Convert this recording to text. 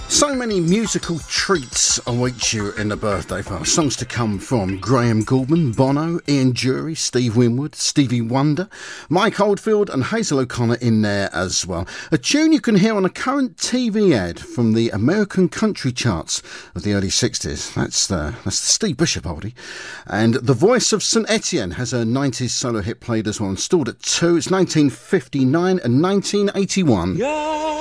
So many musical treats await you in the birthday party. Songs to come from Graham Gouldman, Bono, Ian Dury, Steve Winwood, Stevie Wonder, Mike Oldfield and Hazel O'Connor in there as well. A tune you can hear on a current TV ad from the American country charts of the early 60s. That's the Steve Bishop oldie. And The Voice of St Etienne has a 90s solo hit played as well, installed at 2. It's 1959 and 1981. Yeah.